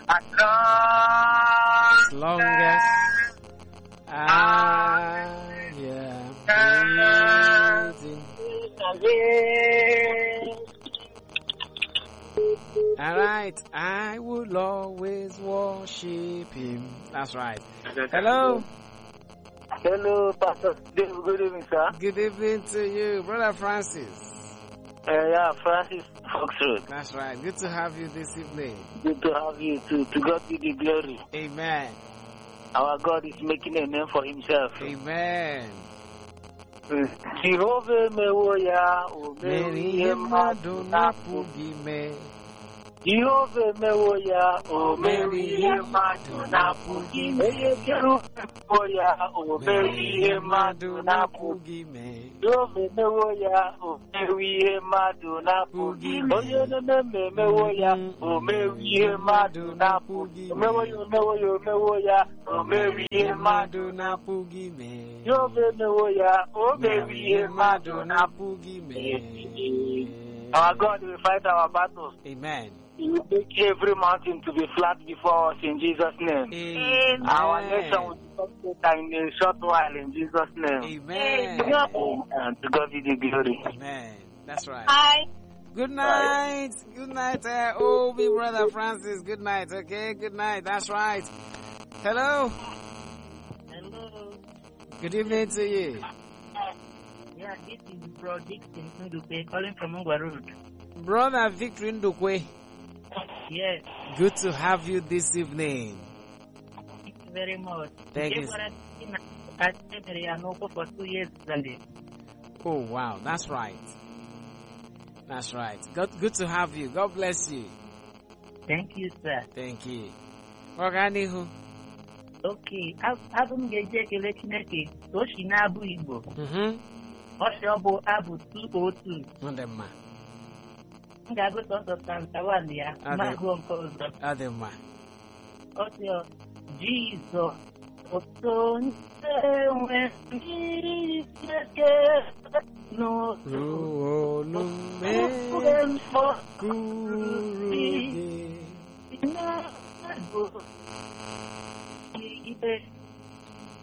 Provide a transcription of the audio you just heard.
As long as I am breathing. All right, I will always worship Him. That's right. Hello. Hello, Pastor. Good evening, sir. Good evening to you, Brother Francis. Yeah, Francis Foxroad. That's right. Good to have you this evening. Good to have you too. To God be the glory. Amen. Our God is making a name for Himself. Amen. Jehovah mewoya o Meri Madonna Pugime. Jehovah mewoya o Mary Madonna Pugime. Jehovah mewoya o Mary Madonna Pugime. Jehovah mewoya o Mary Madonna Pugime. Oye ne mewoya o Mary Madonna Pugime. Mewoya o Mary Madonna Pugime. Jehovah mewoya o Mary Madonna Pugime. Our God will fight our battles. Amen. He will make every mountain to be flat before us in Jesus' name. Amen. Our nation will be better in a short while in Jesus' name. Amen. And to God be the glory. Amen. That's right. Hi. Good night. Good night, oh, me brother Francis. Good night, okay? Good night. That's right. Hello. Hello. Good evening to you. Yeah, this is Bro Dixon Ndupe calling from Ngwa Road. Brother Victor Ndukwe. Yes. Good to have you this evening. Thank you very much. Thank you. I for 2 years. Oh, wow. That's right. That's right. Good to have you. God bless you. Thank you, sir. Thank you. Organihu. Okay. Abum geje kele Chineke. Toshi na abu Igbo. Oshobo abu 202. Ndemma. Ngago toto Santawali ya. Mago nkozo. Ademma. Osio Jesus. Otonye we no Olume kuruge.